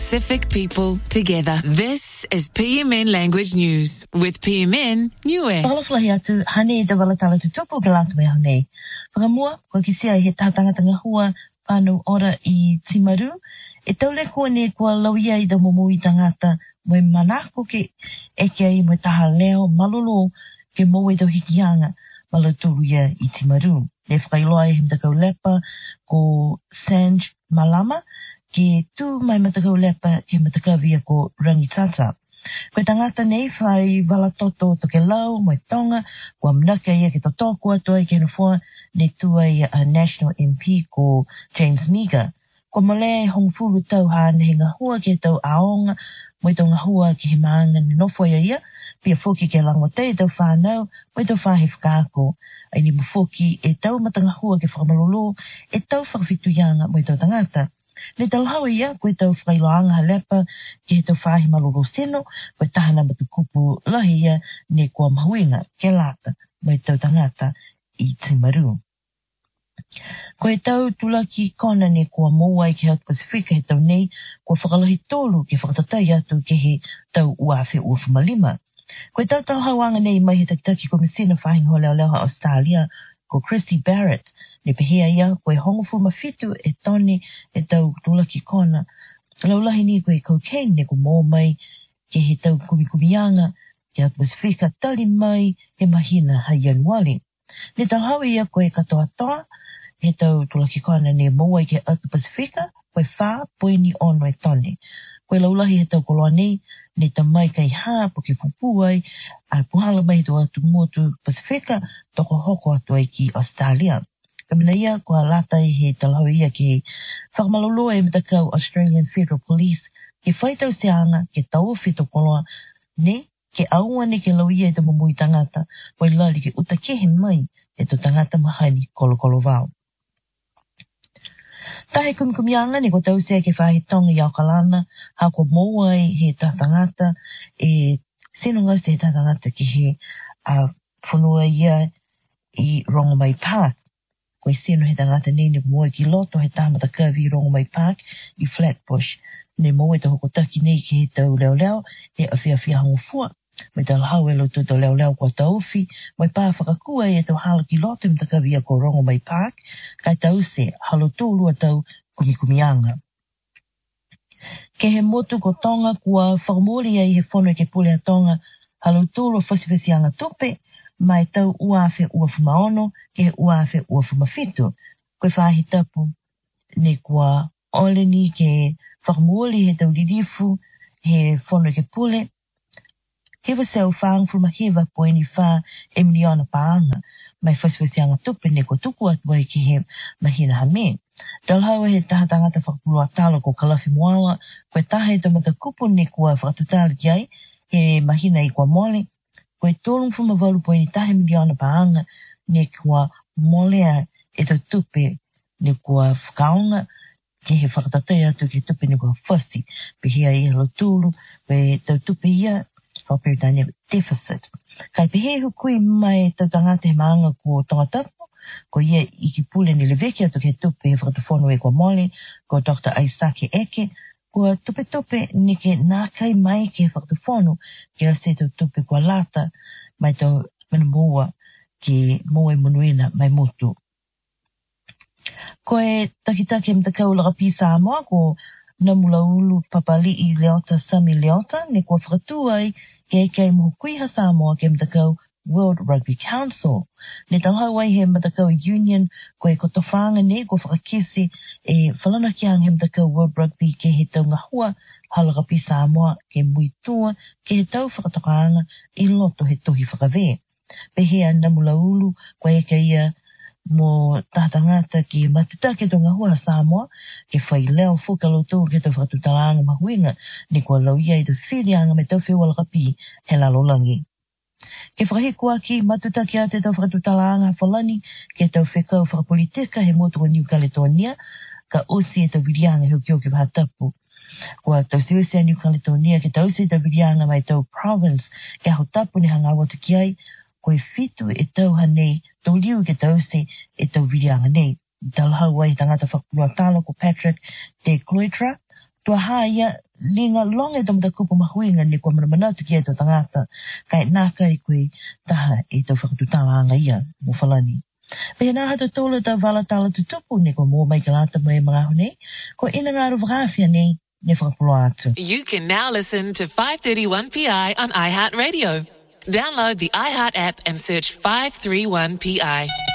Pacific people together. This is PMN Language News with PMN Niue. Palaflahi atu hane da walatala tutupu galatu me hane. Whakamua, kwa kisia he tātanga hua pānu ora I Timaru. E taule kua ne kua lauia I da momui tangata moe manako ke eke ai moe taha leo malolo ke moe do hikianga maloturu ia I Timaru. Ne whakailoa e himtakau lepa ko Sanj Malama ke tu mai matakau lepa ke matakawia ko Rangitata. Koe tangata nei whai walatoto toke lau moe tonga kua mnaka ia ke totoko atua I ke nufua ne tua I National MP ko James Miga. Kua mole hongfuru tau hana he ngahua ke tau aonga moe tau ngahua ke he maanga ni nofua ia pia foki ke langotei tau whanau moe tau whahe whakaako. Ai ni mufoki e tau matangahua ke whakamalolo e tau whakawhituyanga moe tau tangata. Le tau hawa ia koe tau whakailoanga halepa ke he tau whahe malolo seno koe tahana matukupu lahi ia ne kua mahuinga ke lata moe tau tangata I Timaru. Koe tau tulaki kona ne kua moa I ke South Pacific he tau nei kua whakalohi tolu ke whakatatai atu ke he tau uawhi uafumalima. Koe tau tau hawanga nei mai he takitaki komisina whahingo leo leo ha Australia ko Christy Barrett ne pehea ia koe hongofu mafitu e tone e tau tulaki kona. Laulahi ni koe cocaine ne ko moa mai ke he tau kumikumianga ke South Pacific tali mai he mahina ha Januari. Ne tau hawa ia koe katoa toa he tau tulaki kona ne moa I ke South Pacific koe wha poeni ono e tone. Koe laulahi he tau koloa nei ne tau mai kai haa po ke pupuai a puhala mai to atu motu Pasifika toko hoko atu ai ki Australia. Kamina ia kua lata I he talhau ia ke whakamalolo e matakau Australian Federal Police ke whaitau seanga ke tau whito koloa ne ke aua ne ke lau ia e tamo mui tangata poi lali ke uta kehe mai e to tangata mahani kolo kolo vau. Tahe kumikumianga ni ko tau sea ke whahe tonga I Aukalana ha ko mouai he tatangata e sinunga se he tatangata ki he whanua ia I Rongomai Park. Koe sino he tangata nei ne moe ki loto he tāmata kawi Rongomai Park I Flatbush. Ne moe te hokotaki nei ki he tau leo leo he awhia hangofua. Me tau hau e lotu tau leo leo kua tauwhi. Mai pā whakakua e tau hala ki loto me takawi a ko Rongomai Park. Kai tau se halo tōlua tau kumikumianga. Ke he motu ko tonga kua whakamori ai he whono ke pule a tonga halo tōlua whasiwhasianga tope mai tau uawhe uafumaono ke he uawhe uafumawhitu. Koe whahi tapu ne kua oleni ke whakamori he tau lirifu he whono ke pule. Hewa seu whaang fumahewa poe ni wha e miliona paanga mai whasiwhasianga tope ne ko tuku atua I ke he mahina hame. Dalhaua he taha tangata whakapulua talo ko Kalafi Moala, koe taha e tamata kupu ne kua whakatutala ki ai, he mahina I kua mole, koe tōlung whamavalu poe ni tahe miliona paanga ne kua molea e tau tupe ne kua whakaonga, ke he whakatatai atu ke tupe ne kua whasi, pe hea I halo tūlu, koe tau tupe ia, whaperitania deficit. Kai pe he hukui mai tau tangata he maanga ko tongatapu, ko ia I ki pule ni leveki atu ke tupe he whakatafono e kua mole, ko Dr. Aisake Eke, ko tupe ni ke nākai mai ke whakatafono ke a se tau tupe kua lata mai tau manamua ke moe munuina mai motu. Ko e takitake mtakau lagapi Samoa ko Namula ulu papali I leota Sami leota ne kua whakatuai ke kei mohukui ha Samoa ke mtakau World Rugby Council. Ne talhau ai he mtakau Union ko e kotowhanga ne kua whakakisi e whalanakiang he mtakau World Rugby ke he tau ngahua halagapi Samoa ke muitua ke he tau whakatokaanga I loto he tohi whakawe. Pehea Namula ulu ko e keia mo tātangata ki matuta ke tonga hua Samoa, ke whai leo whukalo tō ke tau whakatutalanga mahuinga, ne kua lauia I te whirianga me tau whiwalakapi he lalolangi. Ke whakahikua ki matuta ki a te tau whakatutalanga whalani, ke tau whekau whakapolitika he motu o New Caledonia, ka osi e tau virianga heo kio ke wahatapu. Kua tau siwese a New Caledonia, ke tau se tau virianga mai tau province, ke hau tapu ne hanga awata ki ai, koe fitu e tau hanei, tau liu ke tau se e tau virianga nei. Talhau ai tangata whakapulua talo ko Patrick de Cloydra, tua haia linga longe dom da kupu mahuinga ni kua mana tu kia to tangata kai naka I koe taha e tau whakatutanga ia mo whalani. Pea nā hata tōla ta wala tala tutupu ni kua mua mai kalata mo e mga hone ko ina ngā ruwhakawhia nei ne whakapulo atu. You can now listen to 531PI on iHeartRadio. Download the iHeart app and search 531PI.